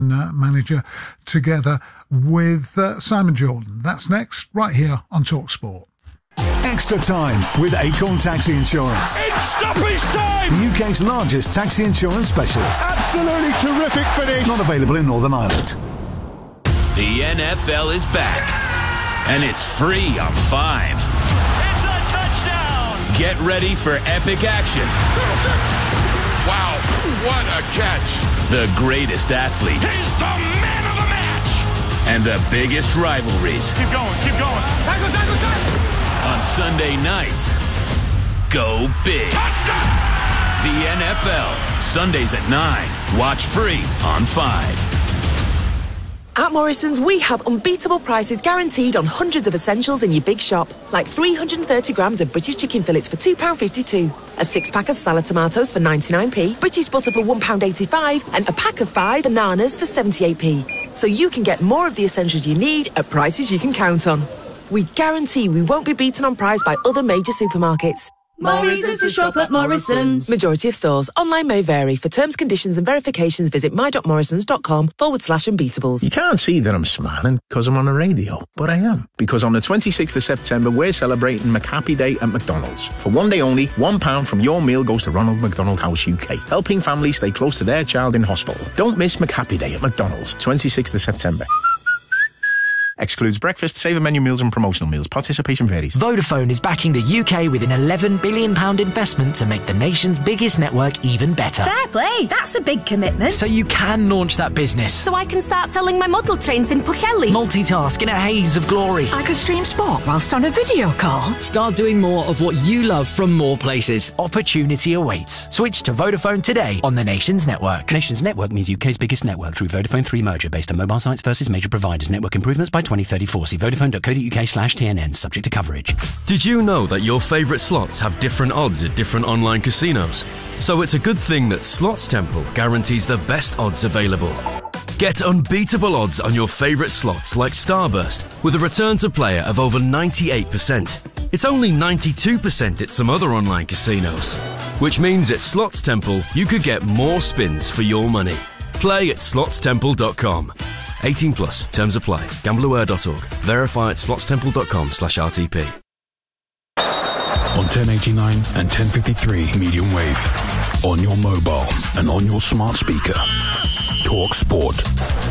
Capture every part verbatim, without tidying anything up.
uh, manager together with uh, Simon Jordan. That's next, right here on TalkSport. Extra time with Acorn Taxi Insurance. It's stoppage time! The U K's largest taxi insurance specialist. Absolutely terrific finish. Not available in Northern Ireland. The N F L is back, and it's free on Five. It's a touchdown! Get ready for epic action. Wow, what a catch. The greatest athletes. He's the man of the match! And the biggest rivalries. Keep going, keep going. Tackle, tackle, tackle! On Sunday nights, go big. Touchdown! The N F L, Sundays at nine. Watch free on Five. At Morrison's, we have unbeatable prices guaranteed on hundreds of essentials in your big shop, like three hundred thirty grams of British chicken fillets for two pounds fifty-two, a six-pack of salad tomatoes for ninety-nine p, British butter for one pound eighty-five, and a pack of five bananas for seventy-eight p. So you can get more of the essentials you need at prices you can count on. We guarantee we won't be beaten on price by other major supermarkets. Morrison's to shop at Morrison's. Majority of stores. Online may vary. For terms, conditions and verifications, visit my.morrisons.com forward slash unbeatables. You can't see that I'm smiling because I'm on the radio, but I am. Because on the twenty-sixth of September, we're celebrating McHappy Day at McDonald's. For one day only, one pound from your meal goes to Ronald McDonald House U K, helping families stay close to their child in hospital. Don't miss McHappy Day at McDonald's, twenty-sixth of September. Excludes breakfast, saver menu meals and promotional meals. Participation varies. Vodafone is backing the U K with an eleven billion pounds investment to make the nation's biggest network even better. Fair play, that's a big commitment. So you can launch that business. So I can start selling my model trains in Pwllheli. Multitask in a haze of glory. I could stream sport whilst on a video call. Start doing more of what you love from more places. Opportunity awaits. Switch to Vodafone today on the nation's network. Nation's network means U K's biggest network through Vodafone three merger based on mobile sites versus major providers. Network improvements by twenty thirty-four. See vodafone.co.uk slash TNN, subject to coverage. Did you know that your favourite slots have different odds at different online casinos? So it's a good thing that Slots Temple guarantees the best odds available. Get unbeatable odds on your favourite slots like Starburst with a return to player of over ninety-eight percent. It's only ninety-two percent at some other online casinos. Which means at Slots Temple you could get more spins for your money. Play at slots temple dot com. eighteen plus. Terms apply. gamble aware dot org. Verify at slots temple dot com slash R T P. On ten eighty-nine and ten fifty-three medium wave. On your mobile and on your smart speaker. Talk Sport.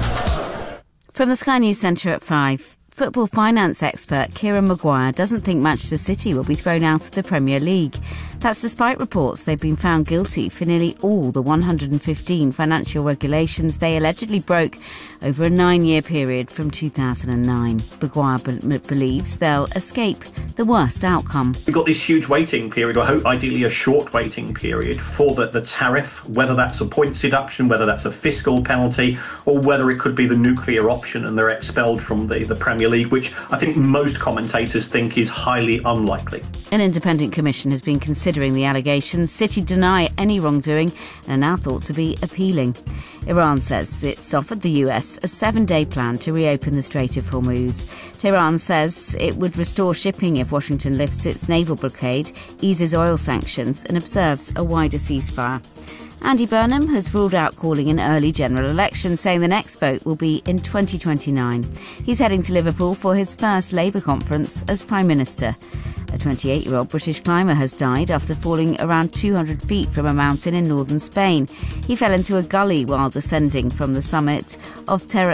From the Sky News Centre at five. Football finance expert Kieran Maguire doesn't think Manchester City will be thrown out of the Premier League. That's despite reports they've been found guilty for nearly all the one hundred fifteen financial regulations they allegedly broke over a nine-year period from two thousand nine. Maguire be- believes they'll escape the worst outcome. We've got this huge waiting period, or hope ideally a short waiting period for the, the tariff, whether that's a points deduction, whether that's a fiscal penalty, or whether it could be the nuclear option and they're expelled from the, the Premier League, which I think most commentators think is highly unlikely. An independent commission has been considering the allegations. City deny any wrongdoing and are now thought to be appealing. Iran says it's offered the U S a seven-day plan to reopen the Strait of Hormuz. Tehran says it would restore shipping if Washington lifts its naval blockade, eases oil sanctions and observes a wider ceasefire. Andy Burnham has ruled out calling an early general election, saying the next vote will be in twenty twenty-nine. He's heading to Liverpool for his first Labour conference as Prime Minister. A twenty-eight-year-old British climber has died after falling around two hundred feet from a mountain in northern Spain. He fell into a gully while descending from the summit of Torre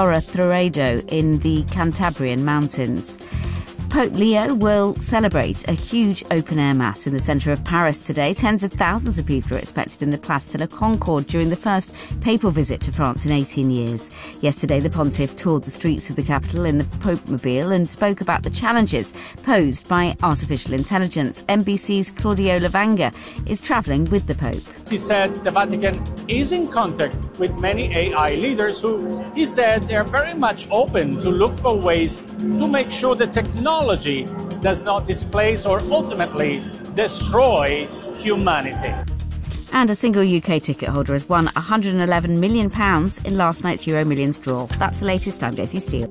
Torredo in the Cantabrian Mountains. Pope Leo will celebrate a huge open-air mass in the centre of Paris today. Tens of thousands of people are expected in the Place de la Concorde during the first papal visit to France in eighteen years. Yesterday, the pontiff toured the streets of the capital in the Pope-mobile and spoke about the challenges posed by artificial intelligence. N B C's Claudio Lavanga is travelling with the Pope. He said the Vatican is in contact with many A I leaders who, he said, they're very much open to look for ways to make sure the technology does not displace or ultimately destroy humanity. And a single U K ticket holder has won one hundred eleven million pounds in last night's Euro Millions draw. That's the latest. I'm Daisy Steele.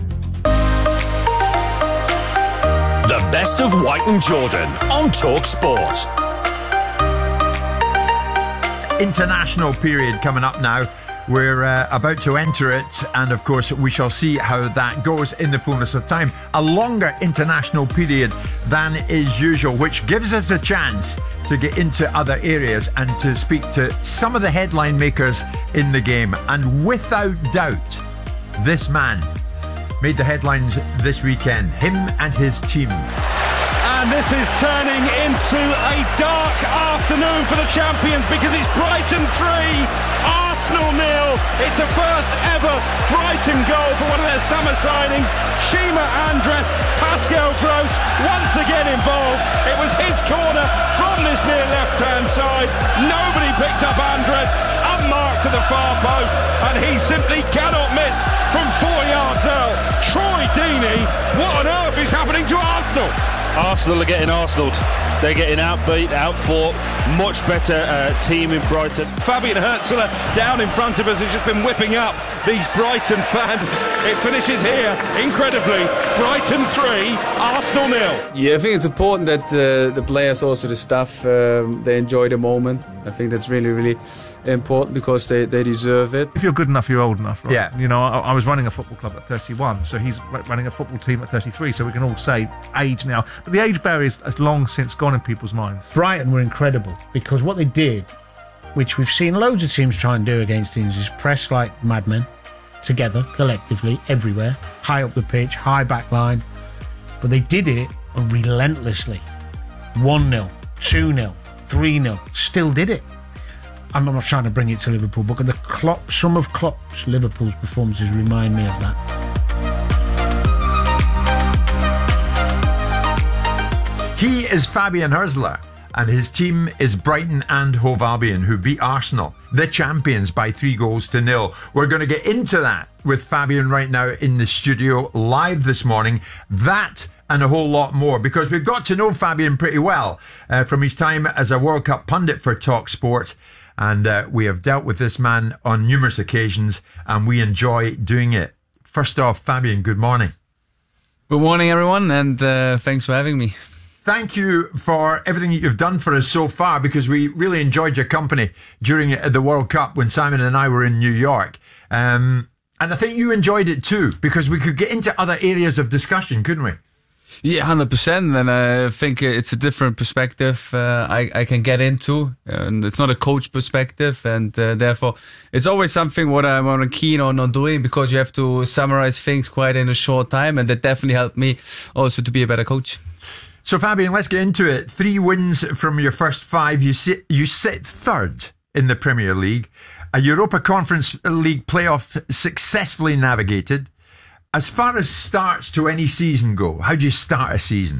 The best of White and Jordan on Talk Sport. International period coming up now We're uh, about to enter it, and of course we shall see how that goes in the fullness of time. A longer international period than is usual, which gives us a chance to get into other areas and to speak to some of the headline makers in the game. And without doubt, this man made the headlines this weekend, him and his team. And this is turning into a dark afternoon for the champions, because it's Brighton three, Arsenal nil. It's a first ever Brighton goal for one of their summer signings. Shima Andres, Pascal Gross once again involved. It was his corner from this near left-hand side. Nobody picked up Andres, unmarked to the far post, and he simply cannot miss from four yards out. Troy Deeney, what on earth is happening to Arsenal? Arsenal are getting Arsenaled. They're getting outbeat, outfought. Much better uh, team in Brighton. Fabian Hürzeler down in front of us has just been whipping up these Brighton fans. It finishes here, incredibly. Brighton three, Arsenal nil. Yeah, I think it's important that uh, the players, also the staff, um, they enjoy the moment. I think that's really, really important, because they, they deserve it. If you're good enough, you're old enough, right? Yeah. You know, I, I was running a football club at thirty-one, so he's running a football team at thirty-three, so we can all say age now. But the age barrier has long since gone in people's minds. Brighton were incredible, because what they did, which we've seen loads of teams try and do against teams, is press like madmen, together, collectively, everywhere, high up the pitch, high back line. But they did it relentlessly. one nil, two nil, three nil, still did it. I'm not trying to bring it to Liverpool, but the Klopp, some of Klopp's Liverpool's performances remind me of that. He is Fabian Hürzeler, and his team is Brighton and Hove Albion, who beat Arsenal, the champions, by three goals to nil. We're going to get into that with Fabian right now in the studio live this morning. That and a whole lot more, because we've got to know Fabian pretty well uh, from his time as a World Cup pundit for TalkSport. And uh, we have dealt with this man on numerous occasions, and we enjoy doing it. First off, Fabian, good morning. Good morning, everyone, and uh, thanks for having me. Thank you for everything that you've done for us so far, because we really enjoyed your company during the World Cup when Simon and I were in New York. Um, and I think you enjoyed it too, because we could get into other areas of discussion, couldn't we? Yeah, one hundred percent, and I think it's a different perspective uh, I, I can get into, and it's not a coach perspective, and uh, therefore it's always something what I'm, what I'm keen on, on doing, because you have to summarize things quite in a short time, and that definitely helped me also to be a better coach. So Fabian, let's get into it. Three wins from your first five. You sit, you sit third in the Premier League. A Europa Conference League playoff successfully navigated. As far as starts to any season go, how do you start a season?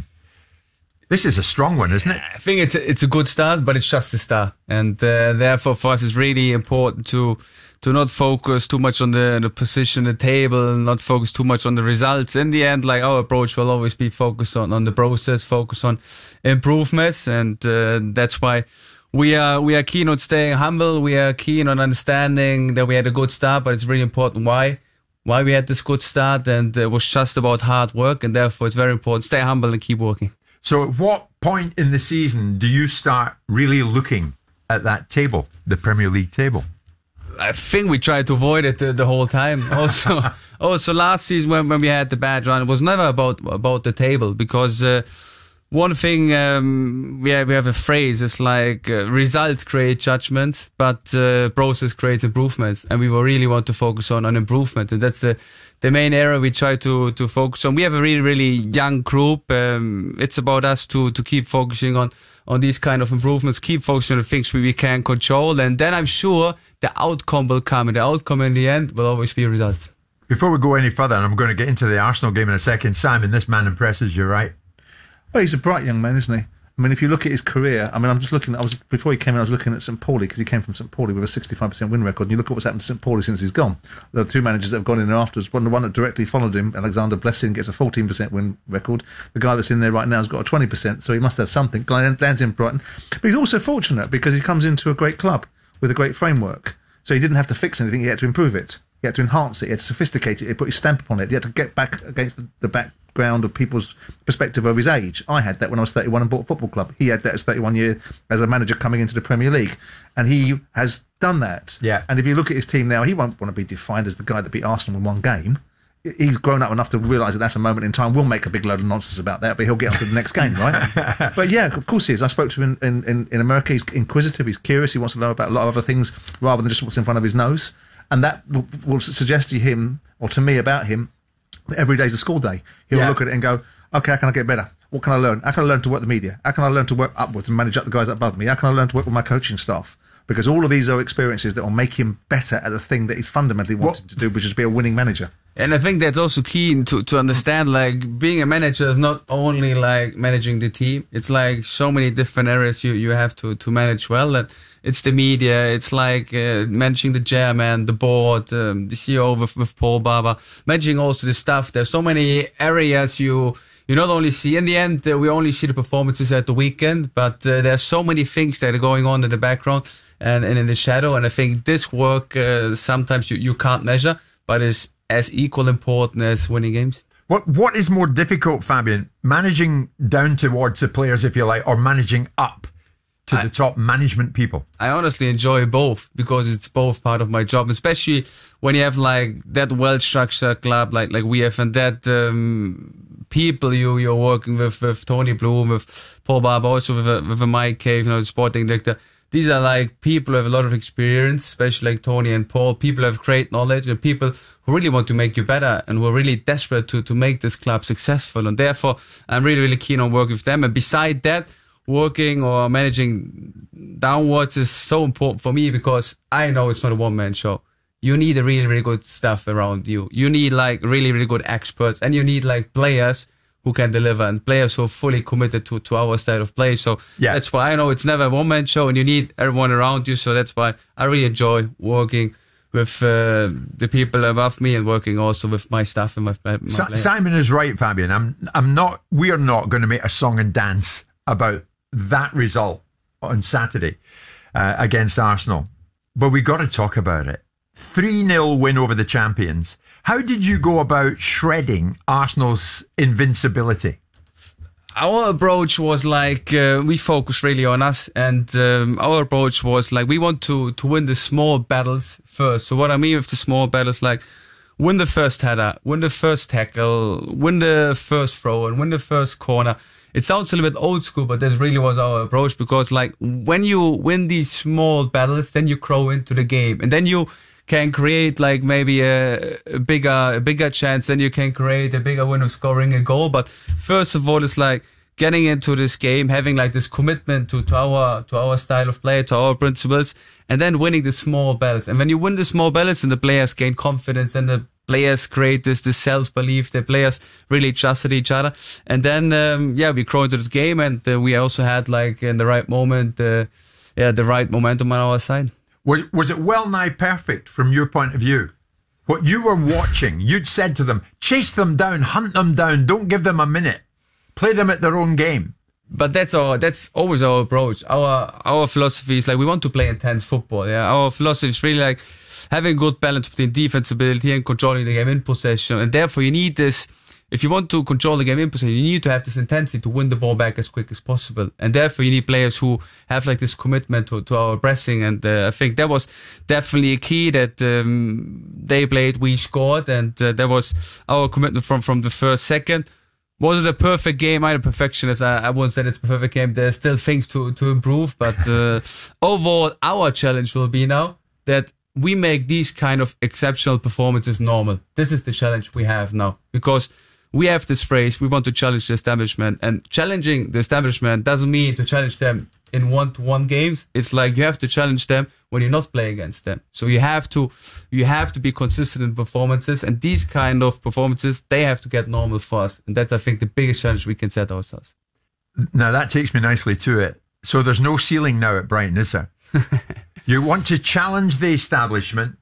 This is a strong one, isn't it? I think it's a, it's a good start, but it's just a start. And uh, therefore, for us, it's really important to to not focus too much on the, the position, the table, not focus too much on the results. In the end, like, our approach will always be focused on, on the process, focus on improvements. And uh, that's why we are we are keen on staying humble. We are keen on understanding that we had a good start, but it's really important why. Why we had this good start, and it was just about hard work, and therefore it's very important. Stay humble and keep working. So at what point in the season do you start really looking at that table, the Premier League table? I think we tried to avoid it the, the whole time. Also, also last season when, when we had the bad run, it was never about about the table, because uh, one thing um, we have, we have a phrase. It's like uh, results create judgment, but uh, process creates improvements, and we will really want to focus on on improvement, and that's the the main area we try to to focus on. We have a really really young group. Um, it's about us to to keep focusing on on these kind of improvements, keep focusing on the things we, we can control, and then I'm sure the outcome will come, and the outcome in the end will always be a result. Before we go any further, and I'm going to get into the Arsenal game in a second, Simon, this man impresses you, right? Well, he's a bright young man, isn't he? I mean, if you look at his career, I mean, I'm just looking, I was, before he came in, I was looking at Saint Pauli, because he came from Saint Pauli with a sixty-five percent win record, and you look at what's happened to Saint Pauli since he's gone. There are two managers that have gone in there afterwards. One, the one that directly followed him, Alexander Blessing, gets a fourteen percent win record. The guy that's in there right now has got a twenty percent, so he must have something. Lands in Brighton. But he's also fortunate, because he comes into a great club with a great framework. So he didn't have to fix anything, he had to improve it. He had to enhance it, he had to sophisticate it, he had to put his stamp upon it, he had to get back against the, the back background of people's perspective of his age. I had that when I was thirty-one and bought a football club. He had that as thirty-one year as a manager coming into the Premier League, and he has done that. Yeah. And if you look at his team now, he won't want to be defined as the guy that beat Arsenal in one game. He's grown up enough to realise that that's a moment in time. We'll make a big load of nonsense about that, but he'll get on to the next game, right? But yeah, of course he is. I spoke to him in, in, in America. He's inquisitive, he's curious, he wants to know about a lot of other things rather than just what's in front of his nose. And that will, will suggest to him, or to me about him, that every day's a school day. He'll Yeah. look at it and go, okay, how can I get better? What can I learn? How can I learn to work the media? How can I learn to work upwards and manage up the guys above me? How can I learn to work with my coaching staff? Because all of these are experiences that will make him better at the thing that he's fundamentally wanting to do, which is be a winning manager. And I think that's also key to, to understand, like, being a manager is not only like managing the team. It's like so many different areas you, you have to, to manage well. And it's the media. It's like uh, managing the chairman, the board, um, the C E O with, with Paul Barber, managing also the staff. There's so many areas you, you not only see. In the end, uh, we only see the performances at the weekend, but uh, there's so many things that are going on in the background and, and in the shadow. And I think this work, uh, sometimes you, you can't measure, but it's as equal important as winning games. What What is more difficult, Fabian? Managing down towards the players, if you like, or managing up to I, the top management people? I honestly enjoy both because it's both part of my job, especially when you have like that well-structured club like, like we have and that um, people you, you're working with, with Tony Bloom, with Paul Barber, also with, a, with a Mike Cave, you know, the sporting director. These are like people who have a lot of experience, especially like Tony and Paul. People who have great knowledge and people who really want to make you better and who are really desperate to, to make this club successful. And therefore, I'm really, really keen on working with them. And beside that, working or managing downwards is so important for me because I know it's not a one-man show. You need a really, really good staff around you. You need like really, really good experts and you need like players who can deliver and players who are fully committed to, to our style of play. So yeah. that's why I know it's never a one-man show and you need everyone around you. So that's why I really enjoy working with uh, the people above me and working also with my staff and my, my Si- players. Simon is right, Fabian. I'm, I'm not, we are not going to make a song and dance about that result on Saturday uh, against Arsenal. But we got to talk about it. three nil win over the champions. How did you go about shredding Arsenal's invincibility? Our approach was like, uh, we focused really on us and um, our approach was like, we want to, to win the small battles first. So what I mean with the small battles, like win the first header, win the first tackle, win the first throw and win the first corner. It sounds a little bit old school, but that really was our approach because like when you win these small battles, then you grow into the game and then you can create like maybe a, a bigger a bigger chance, then you can create a bigger win of scoring a goal. But first of all, it's like getting into this game, having like this commitment to, to our to our style of play, to our principles, and then winning the small battles. And when you win the small battles, and the players gain confidence, and the players create this this self belief, the players really trusted each other, and then um, yeah, we grow into this game, and uh, we also had like in the right moment, uh, yeah, the right momentum on our side. Was, was it well nigh perfect from your point of view? What you were watching, you'd said to them, chase them down, hunt them down, don't give them a minute. Play them at their own game. But that's our, that's always our approach. Our, our philosophy is like, we want to play intense football. Yeah. Our philosophy is really like having a good balance between defensibility and controlling the game in possession. And therefore you need this, if you want to control the game in possession, you need to have this intensity to win the ball back as quick as possible. And therefore you need players who have like this commitment to, to our pressing. And uh, I think that was definitely a key that um, they played, we scored. And uh, that was our commitment from, from the first second. Was it a perfect game? I'm a perfectionist. I, I won't say it's a perfect game. There's still things to, to improve. But uh, overall, our challenge will be now that we make these kind of exceptional performances normal. This is the challenge we have now. Because we have this phrase, we want to challenge the establishment. And challenging the establishment doesn't mean to challenge them in one-to-one games. It's like you have to challenge them when you're not playing against them. So you have to, you have to be consistent in performances. And these kind of performances, they have to get normal for us. And that's, I think, the biggest challenge we can set ourselves. Now, that takes me nicely to it. So there's no ceiling now at Brighton, is there? You want to challenge the establishment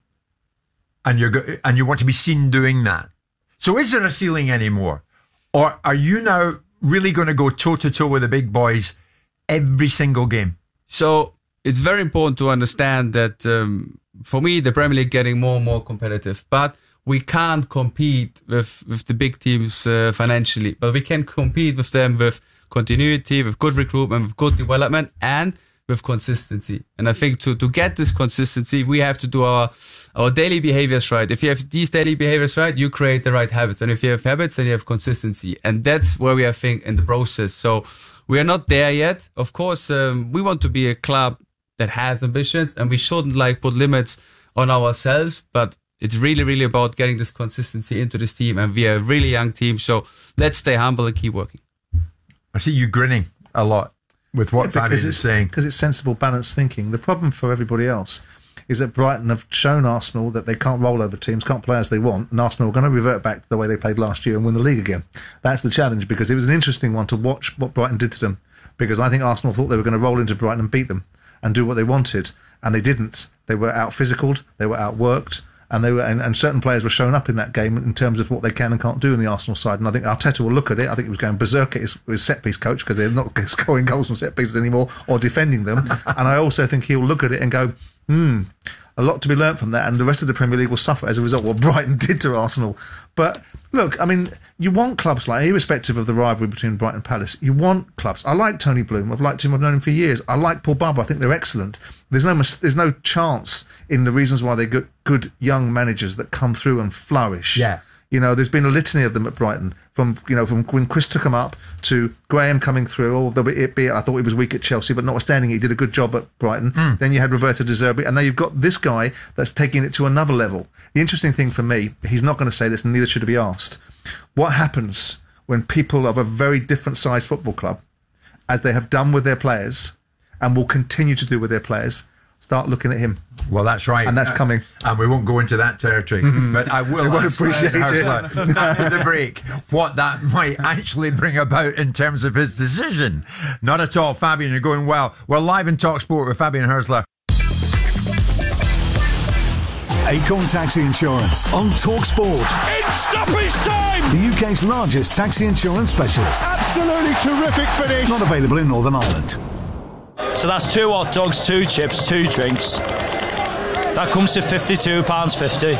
and you're go- and you want to be seen doing that. So is there a ceiling anymore? Or are you now really going to go toe-to-toe with the big boys every single game? So it's very important to understand that um, for me, the Premier League getting more and more competitive. But we can't compete with, with the big teams uh, financially, but we can compete with them with continuity, with good recruitment, with good development, and with consistency. And I think to, to get this consistency, we have to do our, our daily behaviors right. If you have these daily behaviors right, you create the right habits. And if you have habits, then you have consistency. And that's where we are, I think, in the process. So we are not there yet. Of course, um, we want to be a club that has ambitions, and we shouldn't like put limits on ourselves, but it's really, really about getting this consistency into this team, and we are a really young team, so let's stay humble and keep working. I see you grinning a lot with what yeah, Fabian is saying. Because it's sensible, balanced thinking. The problem for everybody else is that Brighton have shown Arsenal that they can't roll over teams, can't play as they want, and Arsenal are going to revert back to the way they played last year and win the league again. That's the challenge, because it was an interesting one to watch what Brighton did to them, because I think Arsenal thought they were going to roll into Brighton and beat them and do what they wanted, and they didn't. They were out-physicaled, they were outworked, and they were, and, and certain players were showing up in that game in terms of what they can and can't do in the Arsenal side. And I think Arteta will look at it. I think he was going berserk at his, his set-piece coach, because they're not scoring goals from set-pieces anymore or defending them. And I also think he'll look at it and go, hmm, a lot to be learnt from that, and the rest of the Premier League will suffer as a result of what Brighton did to Arsenal. But look, I mean, you want clubs like, irrespective of the rivalry between Brighton and Palace, you want clubs. I like Tony Bloom. I've liked him. I've known him for years. I like Paul Barber. I think they're excellent. There's no there's no chance in the reasons why they're good, good young managers that come through and flourish. Yeah. You know, there's been a litany of them at Brighton, from you know from when Chris took them up to Graham coming through. Although it be, I thought he was weak at Chelsea, but notwithstanding, he did a good job at Brighton. Mm. Then you had Roberto De Zerbi, and now you've got this guy that's taking it to another level. The interesting thing for me, he's not going to say this, and neither should he be asked. What happens when people of a very different size football club, as they have done with their players, and will continue to do with their players, start looking at him? Well, that's right. And that's coming. Uh, and we won't go into that territory. Mm-hmm. But I will I appreciate it. after the break what that might actually bring about in terms of his decision. Not at all. Fabian, you're going well. We're live in Talk Sport with Fabian Herzler. Acorn Taxi Insurance on Talk Sport. It's stoppage time! The U K's largest taxi insurance specialist. Absolutely terrific finish. Not available in Northern Ireland. So that's two hot dogs, two chips, two drinks. That comes to fifty-two pounds fifty.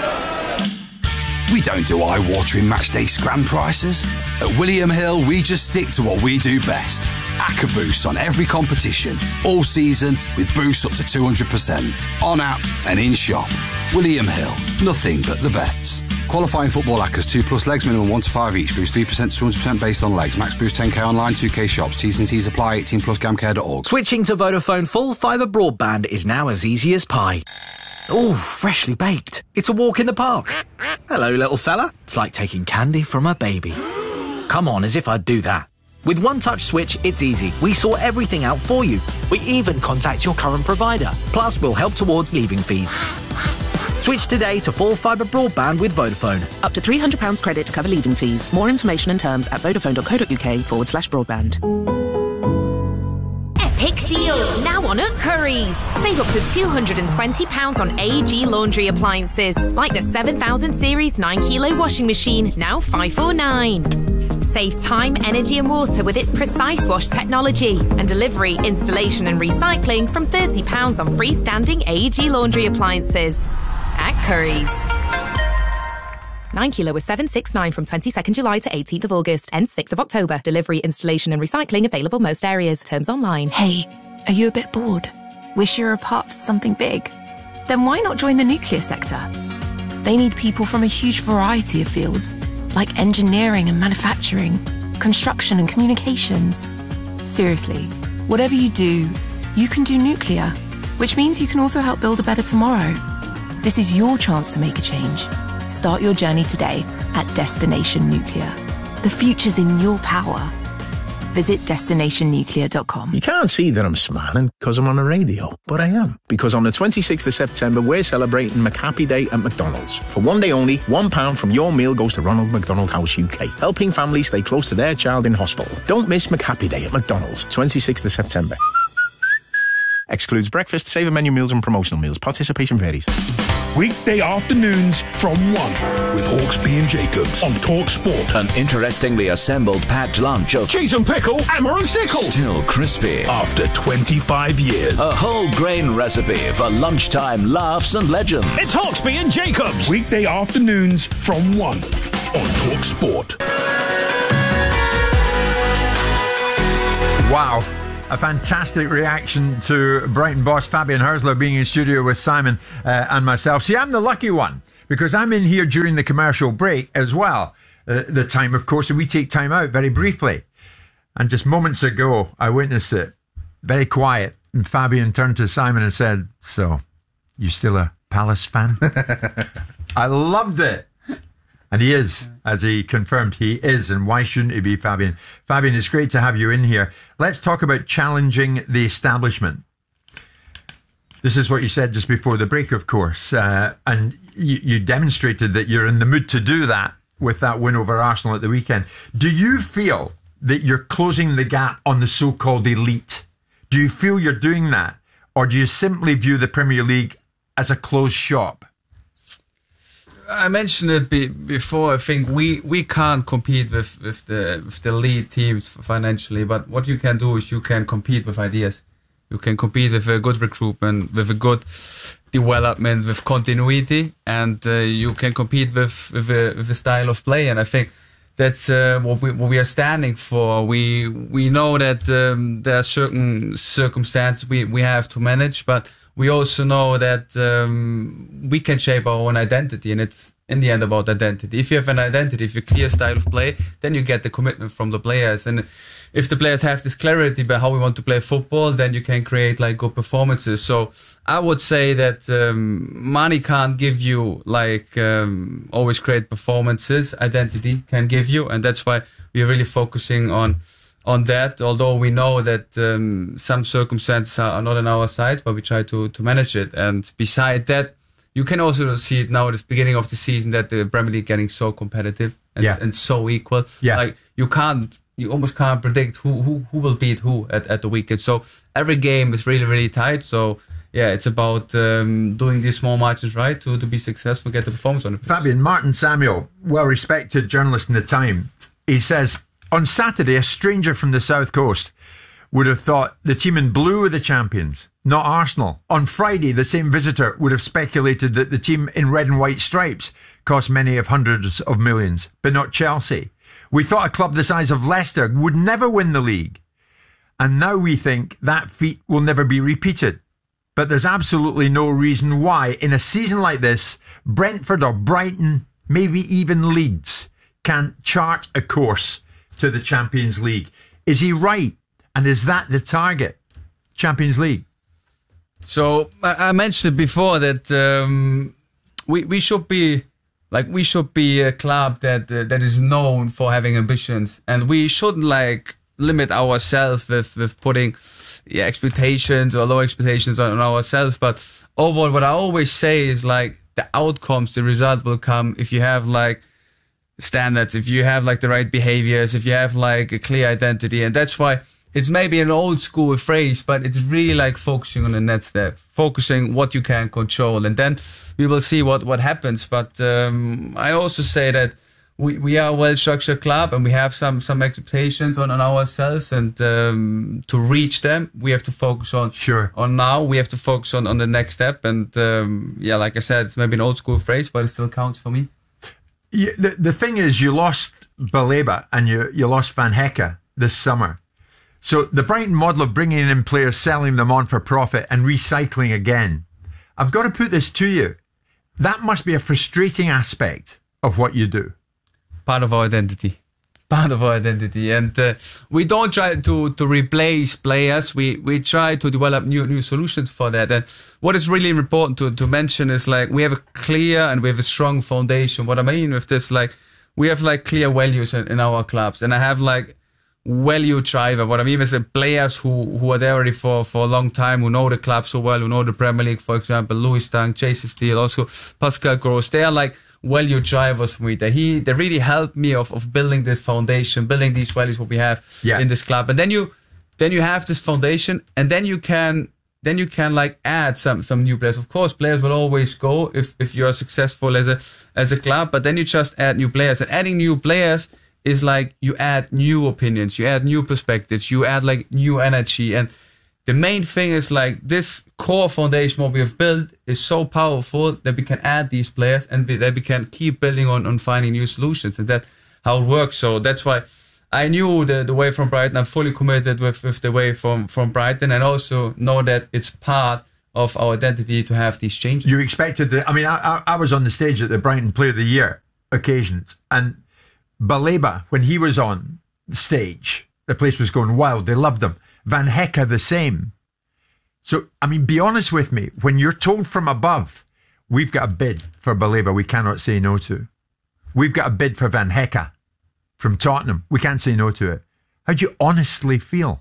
We don't do eye-watering matchday scram prices. At William Hill, we just stick to what we do best. Acca boosts on every competition, all season, with boosts up to two hundred percent. On app and in shop. William Hill, nothing but the bets. Qualifying football accas, two plus legs, minimum one to five each. Boost three percent to two hundred percent based on legs. Max boost ten k online, two k shops. T's and C's apply, eighteen plus gamcare dot org. Switching to Vodafone full fibre broadband is now as easy as pie. Ooh, freshly baked. It's a walk in the park. Hello, little fella. It's like taking candy from a baby. Come on, as if I'd do that. With One Touch Switch, it's easy. We sort everything out for you. We even contact your current provider. Plus, we'll help towards leaving fees. Switch today to full fibre broadband with Vodafone. Up to three hundred pounds credit to cover leaving fees. More information and terms at vodafone.co.uk forward slash broadband. Epic deals now on at Currys. Save up to two hundred twenty pounds on A G laundry appliances, like the seven thousand series nine kilo washing machine, now five forty-nine. Save time, energy and water with its Precise Wash technology, and delivery, installation and recycling from thirty pounds on freestanding A G laundry appliances. At Currys. nine kilo was seven sixty-nine from twenty-second July to eighteenth of August. Ends sixth of October. Delivery, installation and recycling available most areas. Terms online. Hey, are you a bit bored? Wish you were a part of something big? Then why not join the nuclear sector? They need people from a huge variety of fields, like engineering and manufacturing, construction and communications. Seriously, whatever you do, you can do nuclear, which means you can also help build a better tomorrow. This is your chance to make a change. Start your journey today at Destination Nuclear. The future's in your power. Visit destination nuclear dot com. You can't see that I'm smiling because I'm on a radio, but I am. Because on the twenty-sixth of September, we're celebrating McHappy Day at McDonald's. For one day only, one pound from your meal goes to Ronald McDonald House U K, helping families stay close to their child in hospital. Don't miss McHappy Day at McDonald's, twenty-sixth of September. Excludes breakfast, saver menu meals and promotional meals. Participation varies. Weekday afternoons from one with Hawksby and Jacobs on Talk Sport. An interestingly assembled packed lunch of cheese and pickle, hammer and sickle. Still crispy. After twenty-five years. A whole grain recipe for lunchtime laughs and legends. It's Hawksby and Jacobs. Weekday afternoons from one on Talk Sport. Wow. A fantastic reaction to Brighton boss Fabian Hürzeler being in studio with Simon uh, and myself. See, I'm the lucky one because I'm in here during the commercial break as well. Uh, the time, of course, and we take time out very briefly. And just moments ago, I witnessed it. Very quiet. And Fabian turned to Simon and said, "So, you still a Palace fan?" I loved it. And he is, as he confirmed, he is. And why shouldn't he be, Fabian? Fabian, it's great to have you in here. Let's talk about challenging the establishment. This is what you said just before the break, of course. Uh, and you, you demonstrated that you're in the mood to do that with that win over Arsenal at the weekend. Do you feel that you're closing the gap on the so-called elite? Do you feel you're doing that? Or do you simply view the Premier League as a closed shop? I mentioned it be, before. I think we, we can't compete with, with the with the lead teams financially, but what you can do is you can compete with ideas. You can compete with a good recruitment, with a good development, with continuity, and uh, you can compete with with a, with a style of play. And I think that's uh, what we what we are standing for. We we know that um, there are certain circumstances we, we have to manage, but we also know that um, we can shape our own identity, and it's in the end about identity. If you have an identity, if you have a clear style of play, then you get the commitment from the players. And if the players have this clarity about how we want to play football, then you can create like good performances. So I would say that um, money can't give you like um, always great performances. Identity can give you, and that's why we're really focusing on on that, although we know that um, some circumstances are not on our side, but we try to, to manage it. And beside that, you can also see it now at the beginning of the season that the Premier League getting so competitive and, yeah. and so equal. Yeah. Like you can't, you almost can't predict who, who, who will beat who at, at the weekend. So every game is really, really tight. So yeah, it's about um, doing these small margins right to, to be successful, get the performance on it. Fabian, Martin Samuel, well-respected journalist in the Time, he says, on Saturday, a stranger from the South Coast would have thought the team in blue were the champions, not Arsenal. On Friday, the same visitor would have speculated that the team in red and white stripes cost many of hundreds of millions, but not Chelsea. We thought a club the size of Leicester would never win the league. And now we think that feat will never be repeated. But there's absolutely no reason why, in a season like this, Brentford or Brighton, maybe even Leeds, can't chart a course to the Champions League. Is he right? And is that the target? Champions League. So I mentioned before that um, we we should be like we should be a club that uh, that is known for having ambitions, and we shouldn't like limit ourselves with with putting yeah, expectations or low expectations on, on ourselves. But overall, what I always say is like the outcomes, the result will come if you have like standards, if you have like the right behaviors, if you have like a clear identity. And that's why it's maybe an old school phrase, but it's really like focusing on the next step, focusing what you can control, and then we will see what what happens. But um, I also say that we we are a well structured club, and we have some some expectations on, on ourselves, and um, to reach them we have to focus on sure on now we have to focus on on the next step. And um, yeah, like I said, it's maybe an old school phrase, but it still counts for me. Yeah, the, the thing is, you lost Baleba and you, you lost Van Hecke this summer. So the Brighton model of bringing in players, selling them on for profit and recycling again, I've got to put this to you. That must be a frustrating aspect of what you do. Part of our identity. Part of our identity. And uh, we don't try to, to replace players. We, we try to develop new new solutions for that. And what is really important to, to mention is like we have a clear and we have a strong foundation. What I mean with this, like we have like clear values in, in our clubs. And I have like value driver. What I mean is the players who, who are there already for, for a long time, who know the club so well, who know the Premier League, for example, Louis Dunk, Jason Steele, also Pascal Gross. They are like value drivers for me. They, he, they really helped me of, of building this foundation, building these values what we have yeah. in this club. And then you, then you have this foundation, and then you can then you can like add some some new players. Of course, players will always go if if you're successful as a as a club, but then you just add new players. And adding new players is like you add new opinions, you add new perspectives, you add like new energy. And the main thing is like this core foundation what we have built is so powerful that we can add these players and we, that we can keep building on on finding new solutions, and that's how it works. So that's why I knew the, the way from Brighton. I'm fully committed with, with the way from, from Brighton, and also know that it's part of our identity to have these changes. You expected the, I mean, I, I, I was on the stage at the Brighton Player of the Year occasions, and Baleba, when he was on the stage, the place was going wild. They loved him. Van Hecke the same. So, I mean, be honest with me. When you're told from above, we've got a bid for Baleba we cannot say no to. We've got a bid for Van Hecke from Tottenham. We can't say no to it. How do you honestly feel?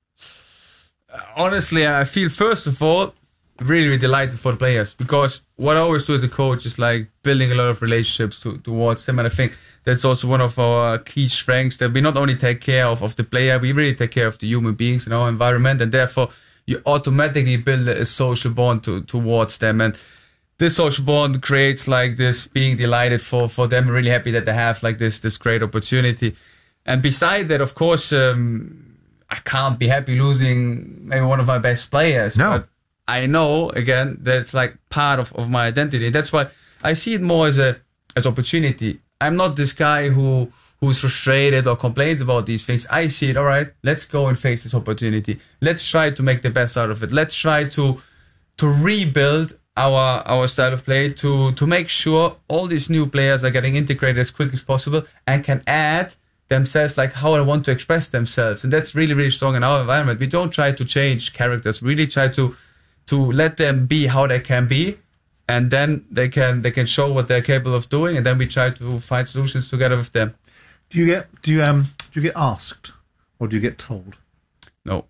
Honestly, I feel, first of all, really, really delighted for the players, because what I always do as a coach is like building a lot of relationships to, towards them. And I think that's also one of our key strengths, that we not only take care of, of the player, we really take care of the human beings in our environment. And therefore, you automatically build a social bond to, towards them. And this social bond creates like this being delighted for, for them, really happy that they have like this, this great opportunity. And beside that, of course, um, I can't be happy losing maybe one of my best players. No. But I know, again, that it's like part of, of my identity. That's why I see it more as a as opportunity. I'm not this guy who who's frustrated or complains about these things. I see it, all right, let's go and face this opportunity. Let's try to make the best out of it. Let's try to to rebuild our our style of play, to to make sure all these new players are getting integrated as quick as possible and can add themselves, like how I want to express themselves. And that's really, really strong in our environment. We don't try to change characters. We really try to to let them be how they can be, and then they can they can show what they're capable of doing, and then we try to find solutions together with them. Do you get do you um do you get asked, or do you get told? No,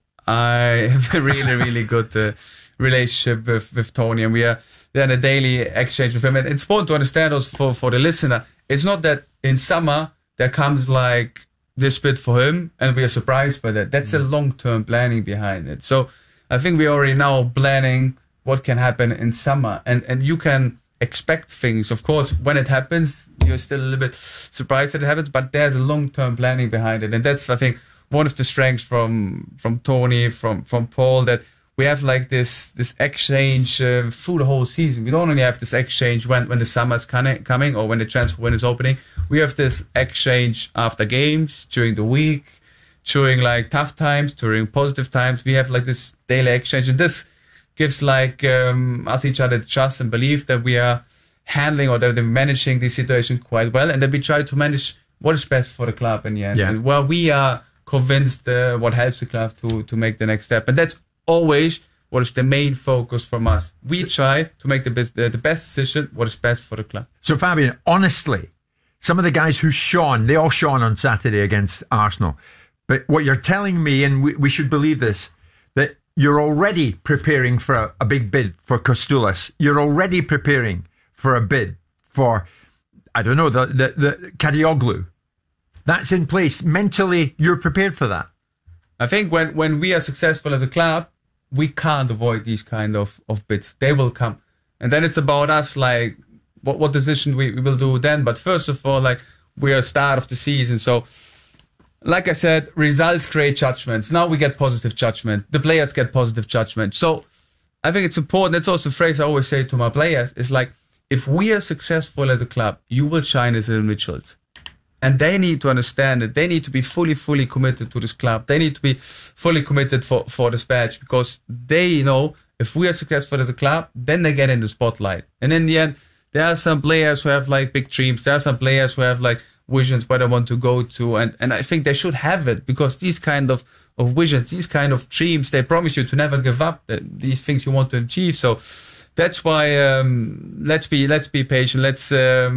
I have a really, really good uh, relationship with, with Tony, and we are they're in a daily exchange with him. And it's important to understand also for, for the listener, it's not that in summer there comes like this bid for him and we are surprised by that. That's mm. a long-term planning behind it. So I think we're already now planning what can happen in summer, and, and you can expect things. Of course, when it happens, you're still a little bit surprised that it happens, but there's a long-term planning behind it. And that's, I think, one of the strengths from, from Tony, from, from Paul, that we have like this this exchange uh, through the whole season. We don't only have this exchange when, when the summer's coming or when the transfer window is opening. We have this exchange after games, during the week, during like tough times, during positive times. We have like this daily exchange, and this gives like um, us each other the trust and belief that we are handling or that we're managing this situation quite well, and that we try to manage what is best for the club in the end. Yeah. And where we are convinced uh, what helps the club to to make the next step, and that's always what is the main focus from us. We try to make the best, the, the best decision, what is best for the club. So Fabian, honestly, some of the guys who shone, they all shone on Saturday against Arsenal. But what you're telling me, and we, we should believe this, that you're already preparing for a, a big bid for Kostoulis. You're already preparing for a bid for, I don't know, the, the, the Kadioglu. That's in place. Mentally, you're prepared for that. I think when, when we are successful as a club, we can't avoid these kind of, of bids. They will come. And then it's about us, like, what, what decision we, we will do then. But first of all, like, we are start of the season. So, like I said, results create judgments. Now we get positive judgment. The players get positive judgment. So, I think it's important. That's also a phrase I always say to my players. It's like, if we are successful as a club, you will shine as individuals. And they need to understand it. They need to be fully, fully committed to this club. They need to be fully committed for, for this badge, because they know if we are successful as a club, then they get in the spotlight. And in the end, there are some players who have like big dreams. There are some players who have like visions where they want to go to. And, and I think they should have it, because these kind of, of visions, these kind of dreams, they promise you to never give up the, these things you want to achieve. So that's why um, let's be let's be patient. Let's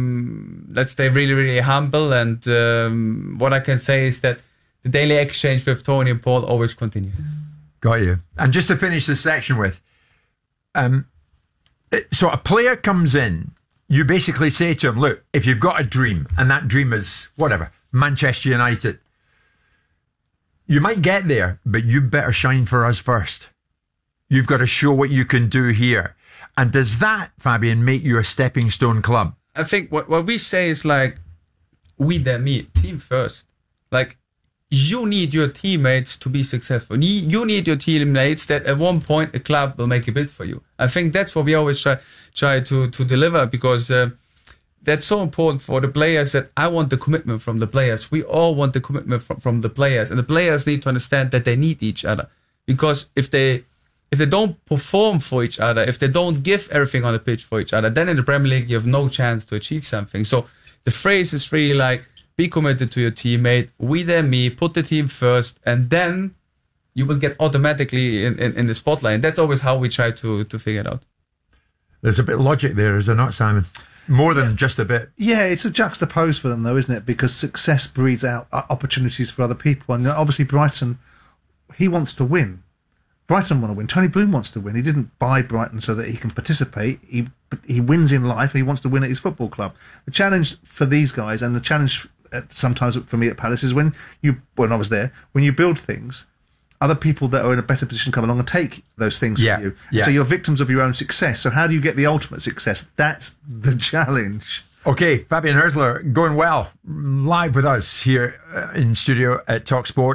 um, let's stay really, really humble. And um, what I can say is that the daily exchange with Tony and Paul always continues. Got you. And just to finish this section with, um, so a player comes in, you basically say to him, look, if you've got a dream, and that dream is whatever, Manchester United, you might get there, but you better shine for us first. You've got to show what you can do here. And does that, Fabian, make you a stepping stone club? I think what, what we say is like, we then me, team first. Like, you need your teammates to be successful. You need your teammates that at one point a club will make a bid for you. I think that's what we always try try to, to deliver, because uh, that's so important for the players, that I want the commitment from the players. We all want the commitment from, from the players. And the players need to understand that they need each other. Because if they if they don't perform for each other, if they don't give everything on the pitch for each other, then in the Premier League you have no chance to achieve something. So the phrase is really like, be committed to your teammate, we then me, put the team first, and then you will get automatically in, in, in the spotlight. And that's always how we try to, to figure it out. There's a bit of logic there, is there not, Simon? More than just a bit. Yeah, it's a juxtapose for them, though, isn't it? Because success breeds out opportunities for other people. And obviously Brighton, he wants to win. Brighton want to win. Tony Bloom wants to win. He didn't buy Brighton so that he can participate. He he wins in life, and he wants to win at his football club. The challenge for these guys, and the challenge at, sometimes for me at Palace, is when you, when I was there, when you build things, other people that are in a better position come along and take those things yeah, from you. Yeah. So you're victims of your own success. So how do you get the ultimate success? That's the challenge. Okay, Fabian Hürzeler, going well, live with us here in studio at TalkSport.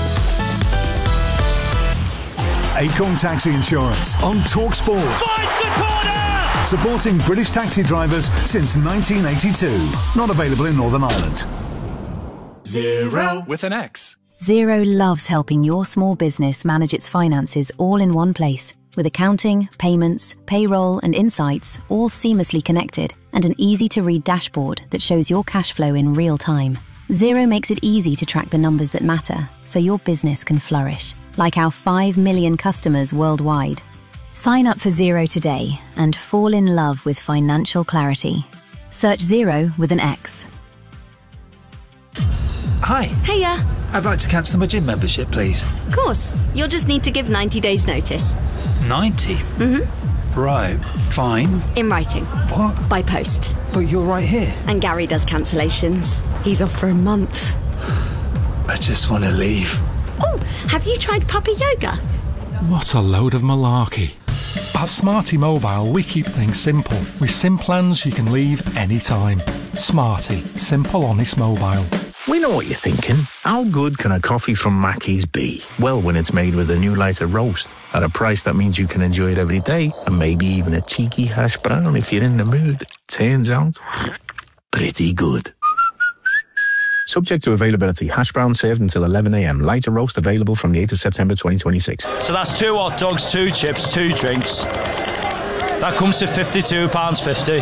Acorn Taxi Insurance on TalkSport. Finds the corner! Supporting British taxi drivers since nineteen eighty-two. Not available in Northern Ireland. Zero with an X. Zero loves helping your small business manage its finances all in one place, with accounting, payments, payroll and insights all seamlessly connected, and an easy-to-read dashboard that shows your cash flow in real time. Zero makes it easy to track the numbers that matter, so your business can flourish, like our five million customers worldwide. Sign up for Zero today and fall in love with financial clarity. Search Zero with an X. Hi. Hiya. I'd like to cancel my gym membership, please. Of course. You'll just need to give ninety days notice. ninety? Mm-hmm. Right. Fine. In writing. What? By post. But you're right here. And Gary does cancellations. He's off for a month. I just want to leave. Oh, have you tried puppy yoga? What a load of malarkey. At Smarty Mobile, we keep things simple. With SIM plans you can leave anytime. Smarty. Simple, honest mobile. We know what you're thinking. How good can a coffee from Mackey's be? Well, when it's made with a new lighter roast at a price that means you can enjoy it every day, and maybe even a cheeky hash brown if you're in the mood. Turns out, pretty good. Subject to availability. Hash brown served until eleven a.m. Lighter roast available from the eighth of September twenty twenty-six. So that's two hot dogs, two chips, two drinks. That comes to fifty-two pounds fifty.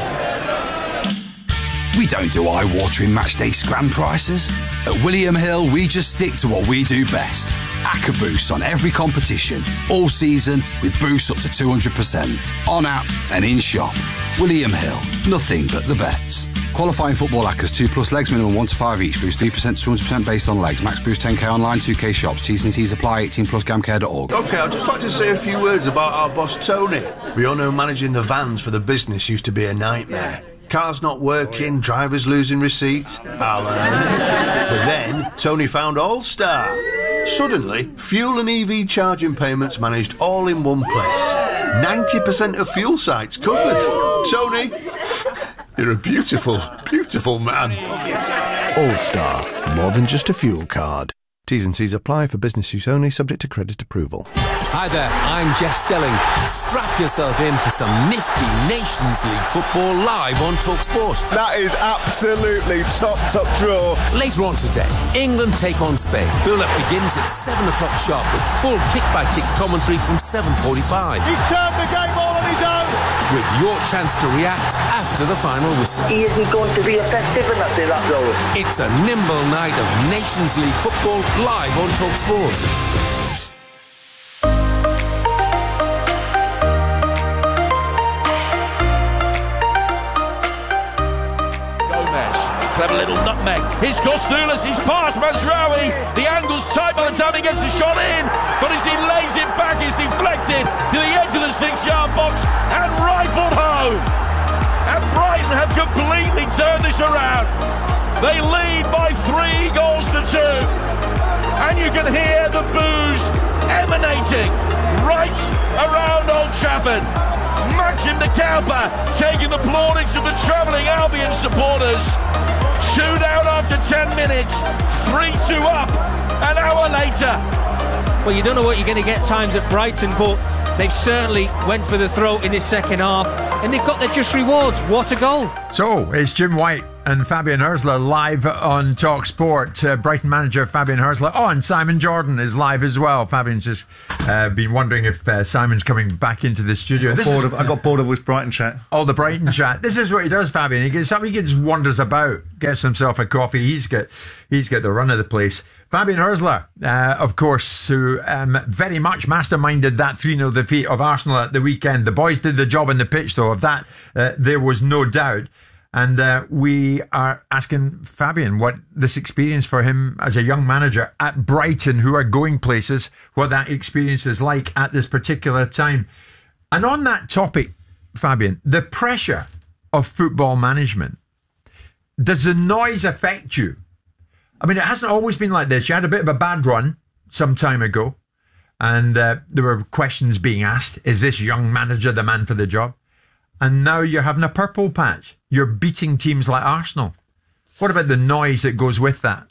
We don't do eye-watering matchday scram prices. At William Hill, we just stick to what we do best. Acca boosts on every competition, all season, with boosts up to two hundred percent. On app and in shop. William Hill, nothing but the bets. Qualifying football accas, two plus legs, minimum one to five each. Boost three percent to two hundred percent based on legs. Max boost ten k online, two k shops. T's and C's apply, eighteen plus gamcare dot org. OK, I'd just like to say a few words about our boss Tony. We all know managing the vans for the business used to be a nightmare. Cars not working, drivers losing receipts. Alan. But then, Tony found All-Star. Suddenly, fuel and E V charging payments managed all in one place. ninety percent of fuel sites covered. Tony, you're a beautiful, beautiful man. All-Star, more than just a fuel card. T's and C's apply for business use only, subject to credit approval. Hi there, I'm Jeff Stelling. Strap yourself in for some nifty Nations League football live on TalkSport. That is absolutely top, top draw. Later on today, England take on Spain. Build-up begins at seven o'clock sharp with full kick-by-kick commentary from seven forty-five. He's turned the game all on his own. With your chance to react after the final whistle. He isn't going to be effective enough in that goal. It's a nimble night of Nations League football live on TalkSport. Clever little nutmeg. He's Kostoulis, he's past Mazraoui. The angle's tight by the time he gets the shot in, but as he lays it back, it's deflected to the edge of the six-yard box and rifled home. And Brighton have completely turned this around. They lead by three goals to two. And you can hear the boos emanating right around Old Trafford. Maxim de Cowper taking the plaudits of the travelling Albion supporters. Two down after ten minutes, three two up an hour later. Well, you don't know what you're going to get times at Brighton, but they've certainly went for the throat in this second half, and they've got their just rewards. What a goal. So, it's Jim White and Fabian Hürzeler live on Talk Sport. Uh, Brighton manager Fabian Hürzeler. Oh, and Simon Jordan is live as well. Fabian's just uh, been wondering if uh, Simon's coming back into the studio. I got, This bored is, of, I got bored of his Brighton chat. Oh, the Brighton chat. This is what he does, Fabian. He gets he gets wanders about, gets himself a coffee. He's got he's got the run of the place. Fabian Hürzeler, uh, of course, who um, very much masterminded that three nil defeat of Arsenal at the weekend. The boys did the job on the pitch, though. Of that, uh, there was no doubt. And uh, we are asking Fabian what this experience for him as a young manager at Brighton, who are going places, what that experience is like at this particular time. And on that topic, Fabian, the pressure of football management, does the noise affect you? I mean, it hasn't always been like this. You had a bit of a bad run some time ago, and uh, there were questions being asked, is this young manager the man for the job? And now you're having a purple patch. You're beating teams like Arsenal. What about the noise that goes with that?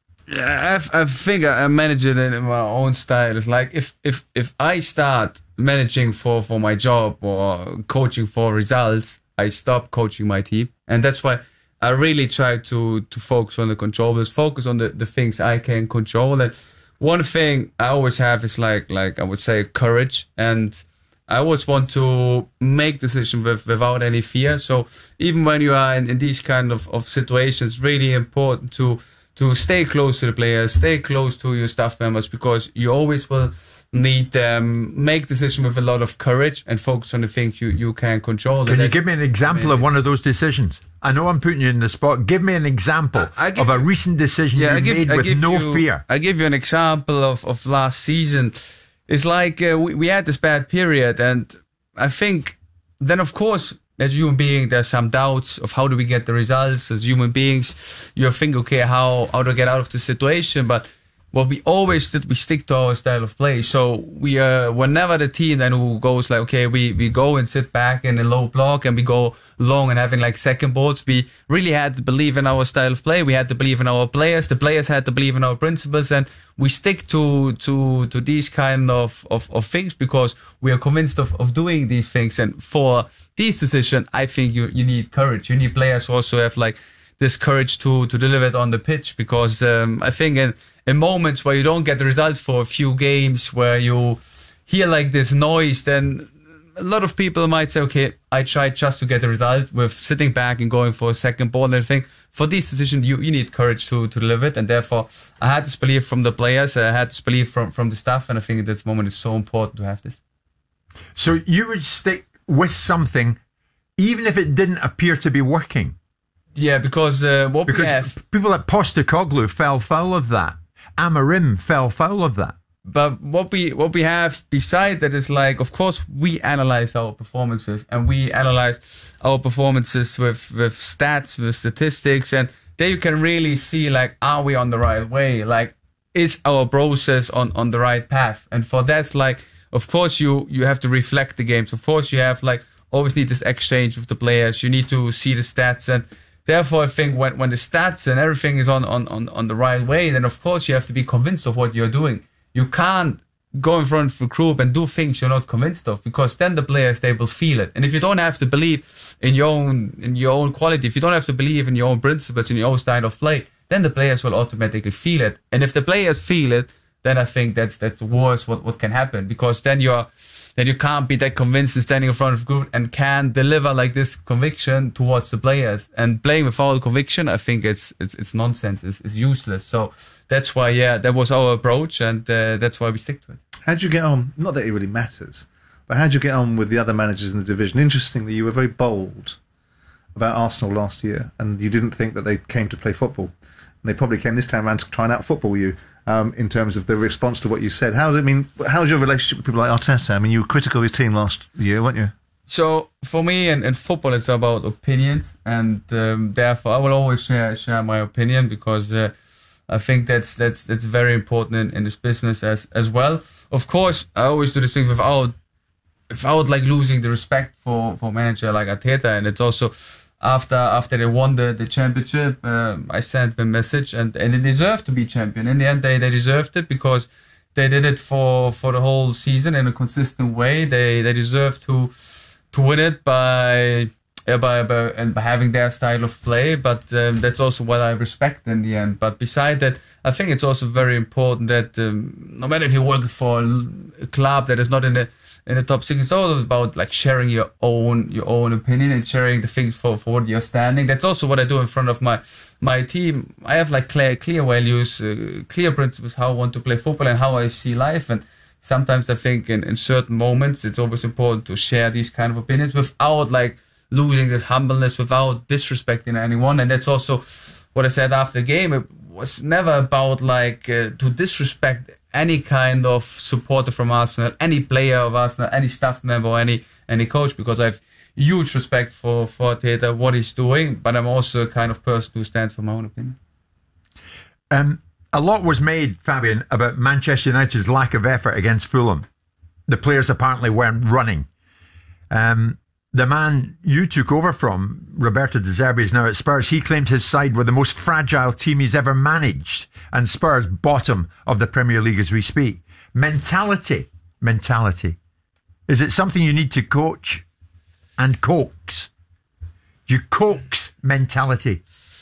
Yeah, I, I think I manage it in my own style. It's like if, if, if I start managing for, for my job or coaching for results, I stop coaching my team. And that's why I really try to, to focus on the controllables, focus on the, the things I can control. And one thing I always have is like, like I would say, courage. And I always want to make decisions with, without any fear. So even when you are in, in these kind of, of situations, it's really important to to stay close to the players, stay close to your staff members, because you always will need um, make decisions with a lot of courage and focus on the things you, you can control. Can you give me an example of one of those decisions? I know I'm putting you in the spot. Give me an example I, I give, of a recent decision yeah, you give, made I with no you, fear. I give you an example of, of last season. It's like uh, we, we had this bad period, and I think then, of course, as human beings, there's some doubts of how do we get the results. As human beings, you think, okay, how, how to get out of the situation. But what we always did, we stick to our style of play. So we uh, were never the team then who goes like, okay, we, we go and sit back in a low block and we go long and having like second balls. We really had to believe in our style of play. We had to believe in our players. The players had to believe in our principles, and we stick to to to these kind of, of, of things because we are convinced of, of doing these things. And for these decisions, I think you, you need courage. You need players who also have like this courage to, to deliver it on the pitch, because um, I think in, in moments where you don't get the results for a few games, where you hear like this noise, then a lot of people might say, okay, I tried just to get a result with sitting back and going for a second ball. And I think for this decision, you, you need courage to, to deliver it. And therefore, I had this belief from the players. I had this belief from, from the staff. And I think at this moment, it's so important to have this. So you would stick with something, even if it didn't appear to be working? Yeah, because uh, what because we have... people like Postecoglou fell foul of that. Amorim fell foul of that. But what we what we have beside that is like, of course, we analyze our performances, and we analyze our performances with, with stats, with statistics, and there you can really see like, are we on the right way? Like, is our process on, on the right path? And for that's like, of course, you, you have to reflect the games. Of course, you have like, always need this exchange with the players. You need to see the stats, and therefore, I think when, when the stats and everything is on, on, on, on the right way, then of course you have to be convinced of what you're doing. You can't go in front of the group and do things you're not convinced of, because then the players, they will feel it. And if you don't have to believe in your own in your own quality, if you don't have to believe in your own principles, in your own style of play, then the players will automatically feel it. And if the players feel it, then I think that's that's worse what, what can happen, because then you're then you can't be that convinced and standing in front of the group and can deliver like this conviction towards the players. And playing without conviction, I think it's it's, it's nonsense. It's, it's useless. So that's why, yeah, that was our approach, and uh, that's why we stick to it. How'd you get on? Not that it really matters, but how'd you get on with the other managers in the division? Interestingly, you were very bold about Arsenal last year, and you didn't think that they came to play football. And they probably came this time around to try and out-football you. Um, in terms of the response to what you said, how I mean, how's your relationship with people like Arteta? I mean, you were critical of his team last year, weren't you? So for me, in, in football, it's about opinions, and um, therefore I will always share share my opinion, because uh, I think that's that's that's very important in, in this business as as well. Of course, I always do this thing without without like losing the respect for for manager like Arteta, and it's also after after they won the the championship, um, I sent them a message, and and they deserved to be champion. In the end, they they deserved it because they did it for for the whole season in a consistent way. They they deserve to to win it by. Yeah, by, by and by having their style of play, but um, that's also what I respect in the end. But beside that, I think it's also very important that um, no matter if you work for a club that is not in the in the top six, it's all about like sharing your own your own opinion and sharing the things for, for what you're standing. That's also what I do in front of my my team. I have like clear clear values, uh, clear principles how I want to play football and how I see life. And sometimes I think in, in certain moments it's always important to share these kind of opinions without like losing this humbleness, without disrespecting anyone. And that's also what I said after the game. It was never about like uh, to disrespect any kind of supporter from Arsenal, any player of Arsenal, any staff member, or any any coach, because I have huge respect for for Arteta, what he's doing, but I'm also a kind of person who stands for my own opinion. Um, a lot was made, Fabian, about Manchester United's lack of effort against Fulham. The players apparently weren't running. Um, The man you took over from, Roberto De Zerbi, is now at Spurs. He claimed his side were the most fragile team he's ever managed, and Spurs bottom of the Premier League as we speak. Mentality, mentality. Is it something you need to coach and coax? You coax mentality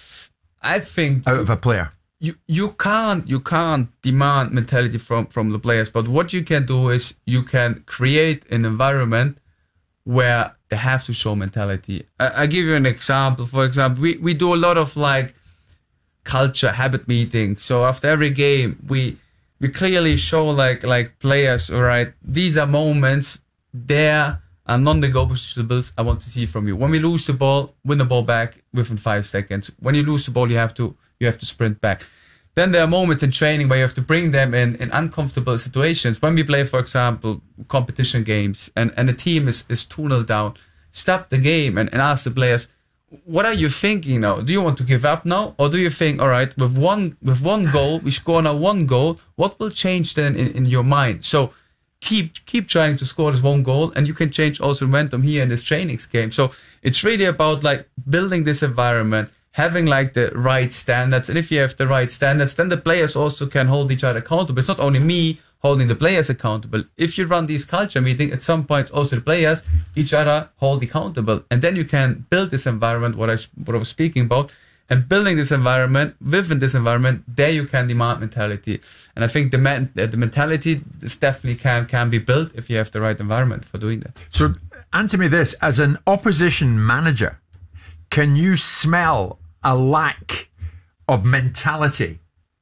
I think out of a player. You you can't you can't demand mentality from, from the players, but what you can do is you can create an environment where they have to show mentality. I, I give you an example. For example, we, we do a lot of like culture habit meetings. So after every game, we we clearly show like like players, all right, these are moments, there are non-negotiables I want to see from you. When we lose the ball, win the ball back within five seconds. When you lose the ball, you have to you have to sprint back. Then there are moments in training where you have to bring them in, in uncomfortable situations. When we play, for example, competition games and, and the team is, is two nil down, stop the game and, and ask the players, what are you thinking now? Do you want to give up now? Or do you think, all right, with one with one goal, we score now one goal, what will change then in, in your mind? So keep keep trying to score this one goal, and you can change also momentum here in this training game. So it's really about like building this environment, having like the right standards. And if you have the right standards, then the players also can hold each other accountable. It's not only me holding the players accountable. If you run these culture meetings, at some point also the players each other hold accountable. And then you can build this environment, what I, what I was speaking about, and building this environment, within this environment, there you can demand mentality. And I think the man, the mentality is definitely can, can be built if you have the right environment for doing that. So answer me this, as an opposition manager, can you smell a lack of mentality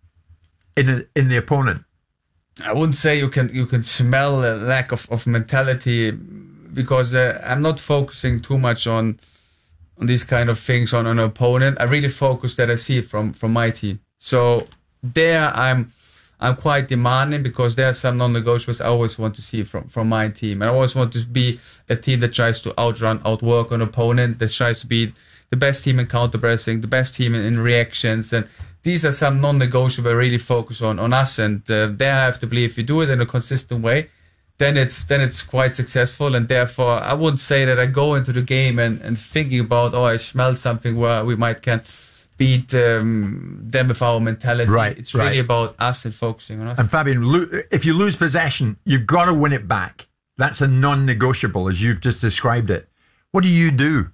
in a, in the opponent? I wouldn't say you can you can smell a lack of, of mentality, because uh, I'm not focusing too much on on these kind of things on an opponent. I really focus that I see it from, from my team. So there I'm I'm quite demanding, because there are some non-negotiables I always want to see from, from my team. And I always want to be a team that tries to outrun, outwork an opponent, that tries to be the best team in counter-pressing, the best team in, in reactions. And these are some non-negotiable I really focus on, on us. And uh, there I have to believe if you do it in a consistent way, then it's then it's quite successful. And therefore, I wouldn't say that I go into the game and, and thinking about, oh, I smell something where we might can beat um, them with our mentality. Right, it's really right. about us and focusing on us. And Fabian, lo- if you lose possession, you've got to win it back. That's a non-negotiable, as you've just described it. What do you do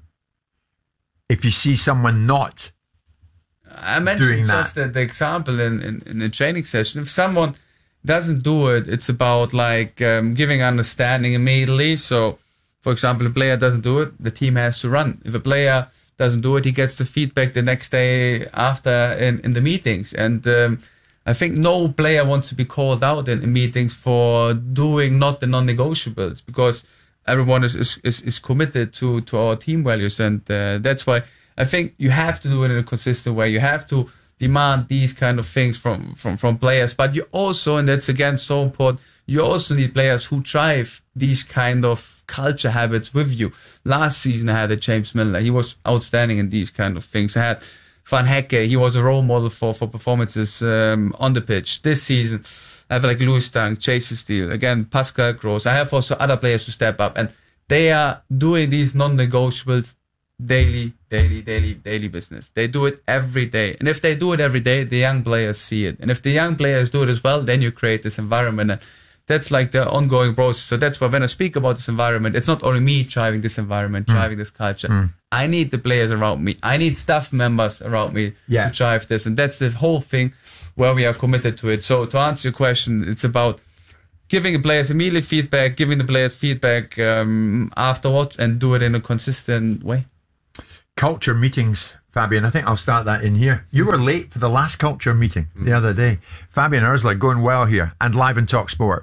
if you see someone not I mentioned doing just that? the, the example in, in, in a training session. If someone doesn't do it, it's about like um, giving understanding immediately. So, for example, a player doesn't do it, the team has to run. If a player doesn't do it, he gets the feedback the next day after in, in the meetings. And um, I think no player wants to be called out in, in meetings for doing not the non-negotiables, because everyone is, is, is, is committed to, to our team values. And uh, that's why I think you have to do it in a consistent way. You have to demand these kind of things from, from, from players. But you also, and that's again so important, you also need players who drive these kind of culture habits with you. Last season I had a James Milner. He was outstanding in these kind of things. I had Van Hecke, he was a role model for, for performances um, on the pitch. This season, I have like Louis Dunk, Chase Steele, again, Pascal Gross. I have also other players who step up, and they are doing these non-negotiables daily, daily, daily, daily business. They do it every day. And if they do it every day, the young players see it. And if the young players do it as well, then you create this environment. And that's like the ongoing process. So that's why when I speak about this environment, it's not only me driving this environment, mm. driving this culture. Mm. I need the players around me. I need staff members around me yeah. to drive this. And that's the whole thing where we are committed to it. So to answer your question, it's about giving the players immediate feedback, giving the players feedback um, afterwards, and do it in a consistent way. Culture meetings, Fabian. I think I'll start that in here. You were late for the last culture meeting mm. the other day. Fabian Hürzeler going well here and live in Talk Sport.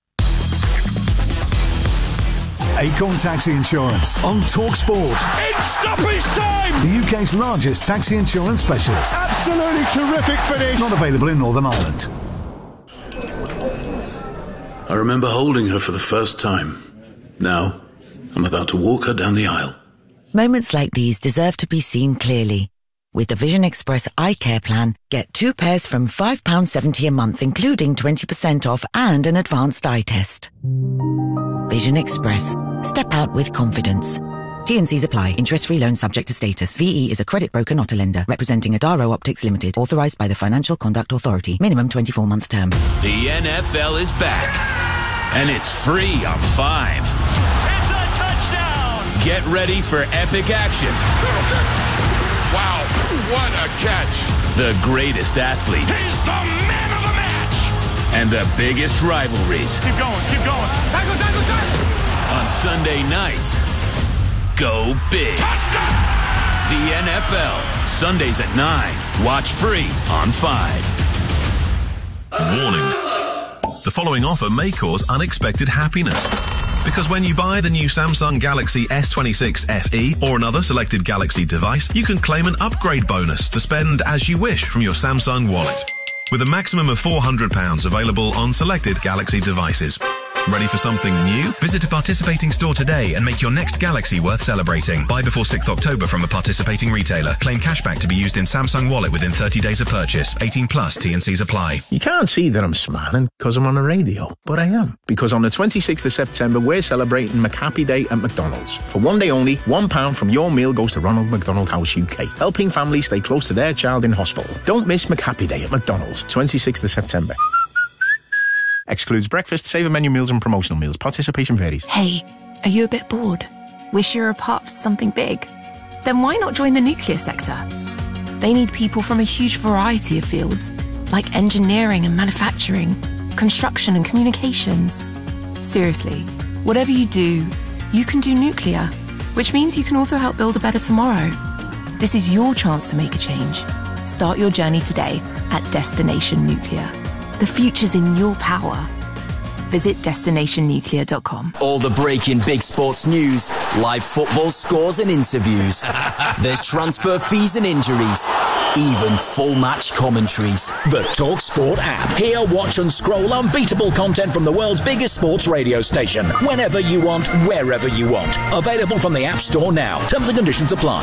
Acorn Taxi Insurance on Talk Sport. It's stoppage time! The U K's largest taxi insurance specialist. Absolutely terrific finish. Not available in Northern Ireland. I remember holding her for the first time. Now, I'm about to walk her down the aisle. Moments like these deserve to be seen clearly. With the Vision Express Eye Care Plan, get two pairs from five pounds seventy a month, including twenty percent off and an advanced eye test. Vision Express. Step out with confidence. T and C's apply. Interest-free loan subject to status. V E is a credit broker, not a lender. Representing Adaro Optics Limited. Authorized by the Financial Conduct Authority. Minimum twenty-four month term. The N F L is back. And it's free on Five. It's a touchdown! Get ready for epic action. Wow, what a catch. The greatest athletes. He's the man of the match! And the biggest rivalries. Keep going, keep going. Tackle, tackle, tackle! On Sunday nights, go big. Touchdown! The N F L, Sundays at nine. Watch free on Five. Warning. The following offer may cause unexpected happiness. Because when you buy the new Samsung Galaxy S twenty-six F E or another selected Galaxy device, you can claim an upgrade bonus to spend as you wish from your Samsung wallet. With a maximum of four hundred pounds available on selected Galaxy devices. Ready for something new? Visit a participating store today and make your next Galaxy worth celebrating. Buy before sixth of October from a participating retailer. Claim cashback to be used in Samsung Wallet within thirty days of purchase. eighteen plus, T and C's apply. You can't see that I'm smiling because I'm on the radio, but I am. Because on the twenty-sixth of September, we're celebrating McHappy Day at McDonald's. For one day only, one pound from your meal goes to Ronald McDonald House U K, helping families stay close to their child in hospital. Don't miss McHappy Day at McDonald's, twenty-sixth of September. Excludes breakfast, saver menu meals and promotional meals. Participation varies. Hey, are you a bit bored? Wish you were a part of something big? Then why not join the nuclear sector? They need people from a huge variety of fields, like engineering and manufacturing, construction and communications. Seriously, whatever you do, you can do nuclear, which means you can also help build a better tomorrow. This is your chance to make a change. Start your journey today at Destination Nuclear. The future's in your power. Visit destination nuclear dot com. All the breaking big sports news, live football scores and interviews. There's transfer fees and injuries, even full match commentaries. The Talk Sport app. Hear, watch and scroll unbeatable content from the world's biggest sports radio station. Whenever you want, wherever you want. Available from the App Store now. Terms and conditions apply.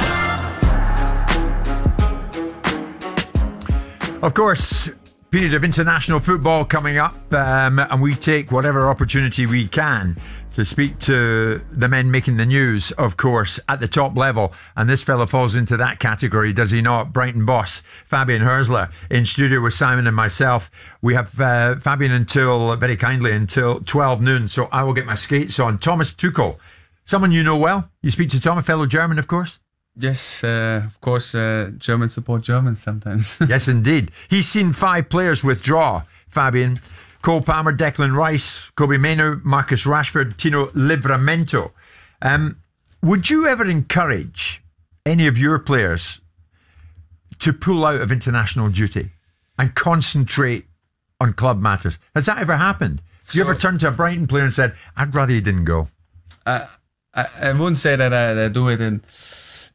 Of course, period of international football coming up, um, and we take whatever opportunity we can to speak to the men making the news, of course, at the top level. And this fella falls into that category, does he not? Brighton boss, Fabian Hürzeler, in studio with Simon and myself. We have uh, Fabian until, very kindly, until twelve noon, so I will get my skates on. Thomas Tuchel, someone you know well. You speak to Tom, a fellow German, of course. Yes, uh, of course, uh, Germans support Germans sometimes. Yes, indeed. He's seen five players withdraw, Fabian. Cole Palmer, Declan Rice, Kobe Mainoo, Marcus Rashford, Tino Livramento. Um, would you ever encourage any of your players to pull out of international duty and concentrate on club matters? Has that ever happened? Have so, you ever turned to a Brighton player and said, I'd rather you didn't go? Uh, I, I wouldn't say that I, that I do it in...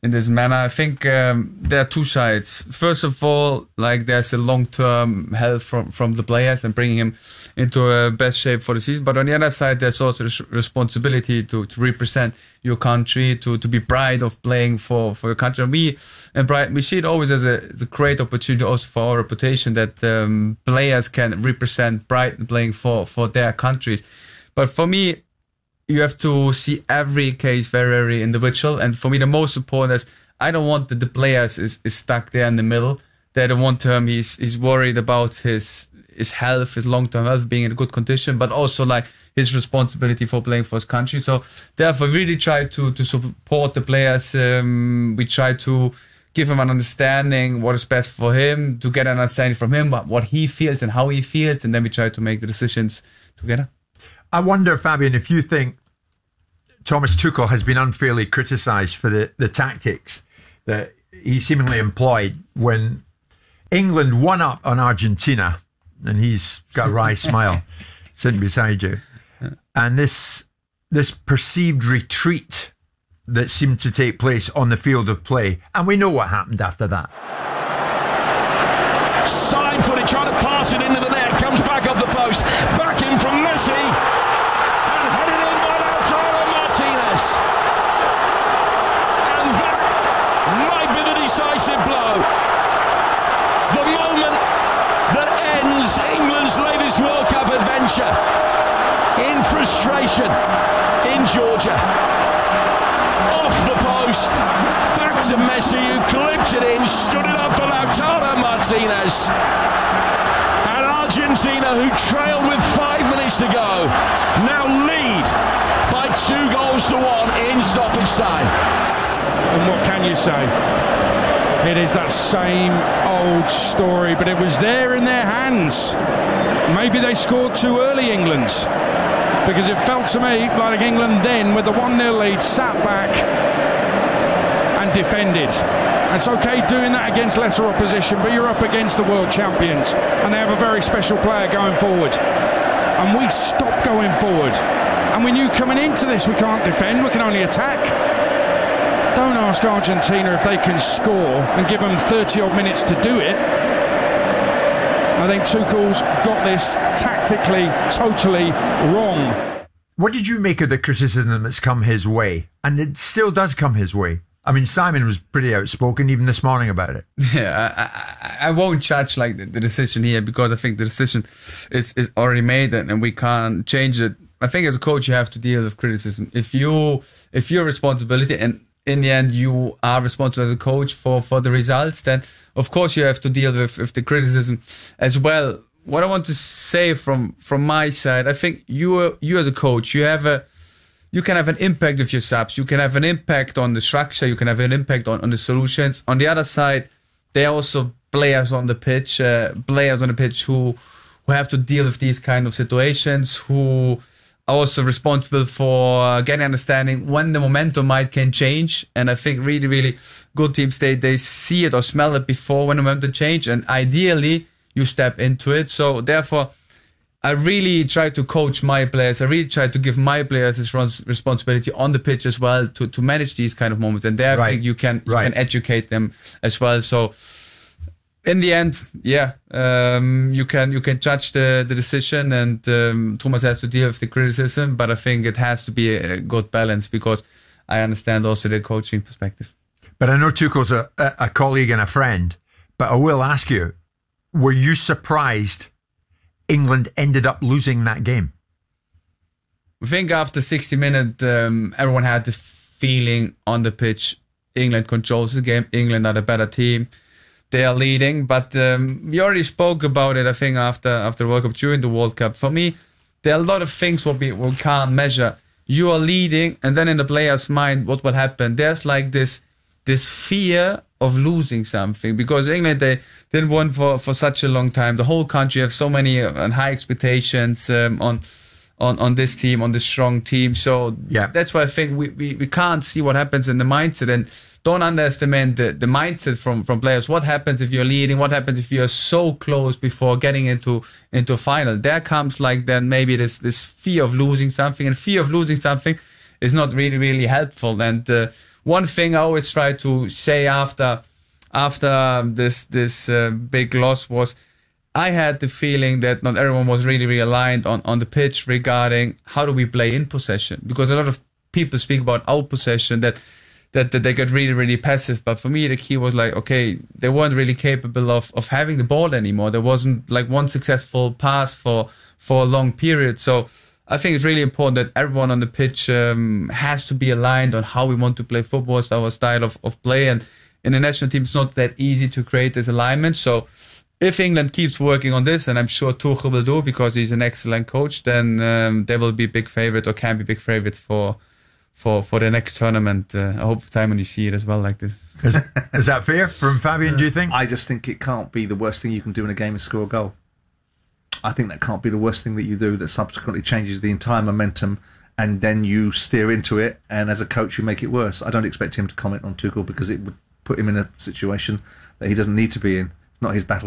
in this manner. I think um, there are two sides. First of all, like there's a long-term health from, from the players and bringing him into a best shape for the season. But on the other side, there's also the sh- responsibility to, to represent your country, to, to be proud of playing for, for your country. And we and Brighton, we see it always as a, as a great opportunity also for our reputation that um, players can represent Brighton playing for, for their countries. But for me, you have to see every case very, very individual. And for me, the most important is I don't want that the players is, is stuck there in the middle. That at one term he's he's worried about his his health, his long-term health, being in a good condition, but also like his responsibility for playing for his country. So therefore, really try to to support the players. Um, we try to give him an understanding what is best for him, to get an understanding from him what, what he feels and how he feels, and then we try to make the decisions together. I wonder, Fabian, if you think Thomas Tuchel has been unfairly criticised for the, the tactics that he seemingly employed when England won up on Argentina, and he's got a wry smile sitting beside you, and this this perceived retreat that seemed to take place on the field of play, and we know what happened after that. Side footed, trying to pass it into the net, comes back up the post, back in from Messi, and headed in by Lautaro Martinez. And that might be the decisive blow. The moment that ends England's latest World Cup adventure in frustration in Georgia. Off the post, back to Messi, who clipped it in, stood it up for Lautaro Martinez. And Argentina, who trailed with five minutes to go, now lead by two goals to one in stoppage time. And what can you say? It is that same old story, but it was there in their hands. Maybe they scored too early, England, because it felt to me like England then, with the one nil lead, sat back and defended. And it's okay doing that against lesser opposition, but you're up against the world champions, and they have a very special player going forward. And we stopped going forward. And we knew coming into this we can't defend, we can only attack. Don't ask Argentina if they can score and give them thirty odd minutes to do it. I think Tuchel's got this tactically totally wrong. What did you make of the criticism that's come his way? And it still does come his way. I mean, Simon was pretty outspoken even this morning about it. Yeah, I, I, I won't judge like the, the decision here, because I think the decision is, is already made and, and we can't change it. I think as a coach you have to deal with criticism. If you if your responsibility, and in the end you are responsible as a coach for, for the results, then of course you have to deal with, with the criticism as well. What I want to say from, from my side, I think you you as a coach, you have a you can have an impact with your subs, you can have an impact on the structure, you can have an impact on, on the solutions. On the other side, there are also players on the pitch, uh, players on the pitch who who have to deal with these kind of situations, who are also responsible for getting understanding when the momentum might can change. And I think really, really good teams, they, they see it or smell it before when the momentum change, and ideally you step into it. So therefore, I really try to coach my players. I really try to give my players this responsibility on the pitch as well to, to manage these kind of moments. And there, right. I think you can you right. can educate them as well. So in the end, yeah, um, you can you can judge the, the decision, and um, Thomas has to deal with the criticism. But I think it has to be a good balance, because I understand also the coaching perspective. But I know Tuchel's a, a colleague and a friend. But I will ask you, were you surprised England ended up losing that game? I think after sixty minutes, um, everyone had the feeling on the pitch, England controls the game, England are the better team, they are leading. But um, we already spoke about it, I think, after after the World Cup, during the World Cup. For me, there are a lot of things what we, we can't measure. You are leading, and then in the player's mind, what will happen? There's like this this fear of losing something, because England, they didn't win for, for such a long time. The whole country have so many uh, and high expectations um, on on on this team, on this strong team. So yeah, that's why I think we, we, we can't see what happens in the mindset, and don't underestimate the, the mindset from, from players. What happens if you're leading? What happens if you're so close before getting into into a final? There comes like then maybe this this fear of losing something, and fear of losing something is not really really helpful. And uh, one thing I always try to say after after this this uh, big loss was, I had the feeling that not everyone was really realigned on, on the pitch regarding how do we play in possession. Because a lot of people speak about out possession, that, that that they get really, really passive. But for me, the key was like, okay, they weren't really capable of, of having the ball anymore. There wasn't like one successful pass for, for a long period. So I think it's really important that everyone on the pitch um, has to be aligned on how we want to play football, our style of, of play. And in the national team, it's not that easy to create this alignment. So if England keeps working on this, and I'm sure Tuchel will do because he's an excellent coach, then um, they will be big favourites or can be big favourites for for for the next tournament. Uh, I hope Simon, you see it as well like this. Is, is that fair from Fabian, do you think? I just think it can't be the worst thing you can do in a game is score a goal. I think that can't be the worst thing that you do that subsequently changes the entire momentum, and then you steer into it, and as a coach you make it worse. I don't expect him to comment on Tuchel because it would put him in a situation that he doesn't need to be in. Not his battle